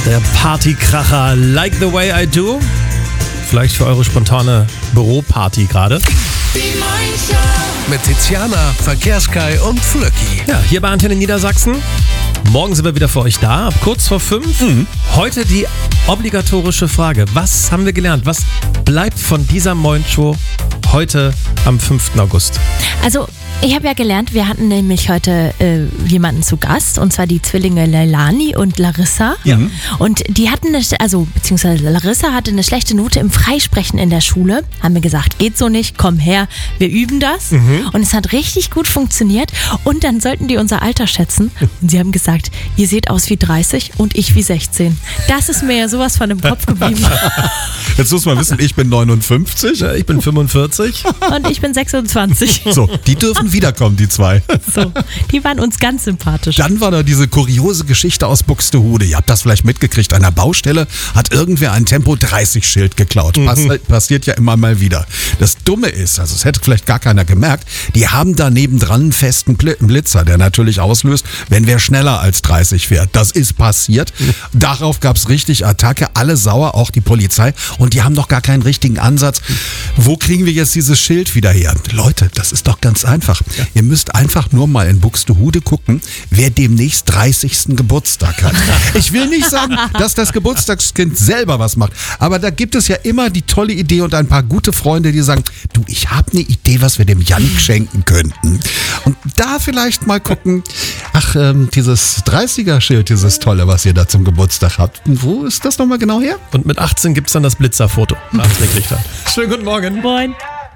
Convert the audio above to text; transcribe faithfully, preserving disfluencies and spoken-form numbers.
Der Partykracher Like the Way I Do. Vielleicht für eure spontane Büroparty gerade. Die Morning Mit Tiziana, Verkehrskai und Flöcki. Ja, hier bei Antenne Niedersachsen. Morgen sind wir wieder für euch da, ab kurz vor fünf. Mhm. Heute die obligatorische Frage. Was haben wir gelernt? Was bleibt von dieser Morning-Show heute am fünften August? Also, ich habe ja gelernt, wir hatten nämlich heute äh, jemanden zu Gast, und zwar die Zwillinge Leilani und Larissa. Ja. Und die hatten, eine, also beziehungsweise Larissa hatte eine schlechte Note im Freisprechen in der Schule. Haben wir gesagt, geht so nicht, komm her, wir üben das. Mhm. Und es hat richtig gut funktioniert. Und dann sollten die unser Alter schätzen. Und sie haben gesagt, ihr seht aus wie dreißig und ich wie sechzehn. Das ist mir ja sowas von im Kopf geblieben. Jetzt muss man wissen, ich bin neunundfünfzig. Ich bin fünfundvierzig. Und ich bin sechsundzwanzig. So, die dürfen wiederkommen, die zwei. So, die waren uns ganz sympathisch. Dann war da diese kuriose Geschichte aus Buxtehude. Ihr habt das vielleicht mitgekriegt. An der Baustelle hat irgendwer ein Tempo dreißig Schild geklaut. Pass, passiert ja immer mal wieder. Das Dumme ist, also es hätte vielleicht gar keiner gemerkt, die haben da nebendran einen festen Blitzer, der natürlich auslöst, wenn wer schneller als dreißig fährt. Das ist passiert. Darauf gab es richtig Attacke. Alle sauer, auch die Polizei. Und die haben doch gar keinen richtigen Ansatz. Wo kriegen wir jetzt dieses Schild wieder her? Leute, das ist doch ganz einfach. Ja. Ihr müsst einfach nur mal in Buxtehude gucken, wer demnächst dreißigsten Geburtstag hat. Ich will nicht sagen, dass das Geburtstagskind selber was macht, aber da gibt es ja immer die tolle Idee und ein paar gute Freunde, die sagen, du, ich habe eine Idee, was wir dem Jannik schenken könnten. Und da vielleicht mal gucken, ach, ähm, dieses dreißiger-Schild, dieses tolle, was ihr da zum Geburtstag habt. Wo ist das nochmal genau her? Und mit achtzehn gibt es dann das Blitzerfoto. Nachträglich dann. Schönen guten Morgen. Moin.